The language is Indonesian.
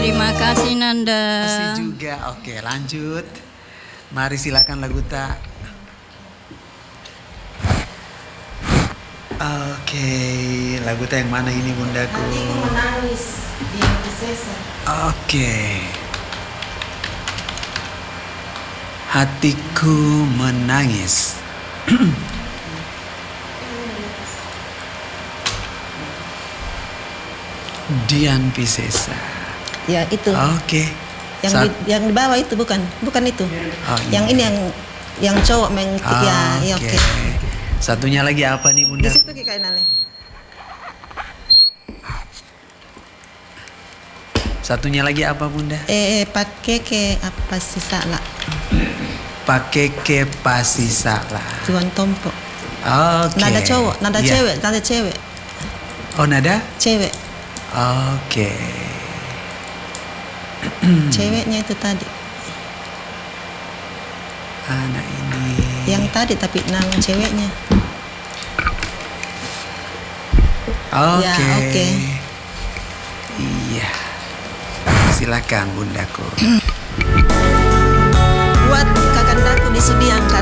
Terima kasih Nanda. Kasih juga. Oke, lanjut. Mari silakan lagu tak. Oke, lagu tak yang mana ini bundaku? Hatiku menangis yang disesat. Oke. Hatiku menangis. Dian Piscesa. Ya itu. Oke. Yang di bawah itu bukan itu. Oh, yang iya. ini yang cowok ya Oke. oke. Satunya lagi apa nih bunda? Di situ kayak nale. Satunya lagi apa bunda? Pakai ke apa sih salah? Pakai ke pasti salah. Tuan Tompo. Oke. Nada cowok, nada Iya. cewek. Oh nada? Cewek. Oke. Ceweknya itu tadi. Anak ini. Yang tadi tapi nama ceweknya. Oke. Ya, oke. Iya. Silakan bundaku. Buat kakandaku di Sudiang.